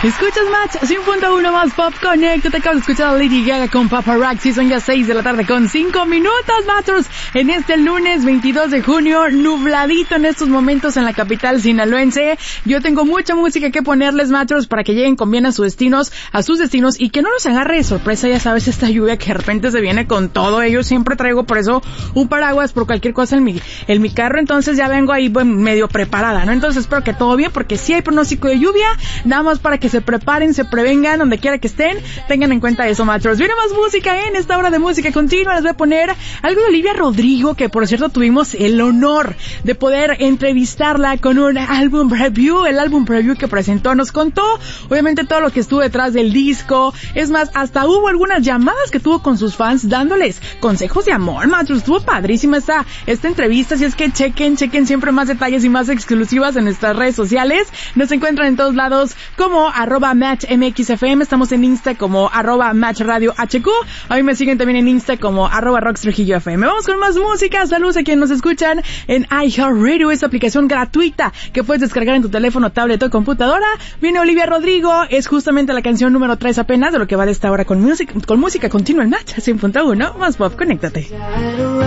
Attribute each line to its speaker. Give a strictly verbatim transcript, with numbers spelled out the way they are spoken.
Speaker 1: Escuchas Match cien punto uno más Pop Connect. Te acabas de escuchar a Lady Gaga con Paparazzi. Son ya seis de la tarde con cinco minutos, Matros. En este lunes veintidós de junio, nubladito en estos momentos en la capital sinaloense. Yo tengo mucha música que ponerles, Matros, para que lleguen con bien a sus destinos, a sus destinos y que no los agarre de sorpresa. Ya sabes, esta lluvia que de repente se viene con todo. Yo siempre traigo por eso un paraguas por cualquier cosa en mi, en mi carro. Entonces ya vengo ahí bueno, medio preparada, ¿no? Entonces espero que todo bien porque sí hay pronóstico de lluvia. Nada más para que se preparen, se prevengan, donde quiera que estén, tengan en cuenta eso, Matros. Viene más música ¿eh? En esta hora de música continua. Les voy a poner algo de Olivia Rodrigo, que por cierto tuvimos el honor de poder entrevistarla con un álbum preview, el álbum preview que presentó, nos contó obviamente todo lo que estuvo detrás del disco. Es más, hasta hubo algunas llamadas que tuvo con sus fans dándoles consejos de amor, Matros. Estuvo padrísima esta, esta entrevista, así es que chequen, chequen siempre más detalles y más exclusivas en nuestras redes sociales. Nos encuentran en todos lados como arroba Match M X F M, estamos en Insta como arroba Match Radio H Q, a mí me siguen también en Insta como arroba Rox Trujillo F M. Vamos con más música. Saludos a quienes nos escuchan en iHeartRadio, esta aplicación gratuita que puedes descargar en tu teléfono, tablet o computadora. Viene Olivia Rodrigo, es justamente la canción número tres apenas de lo que va de esta hora con música, con música continua en Match cien punto uno más Pop, conéctate.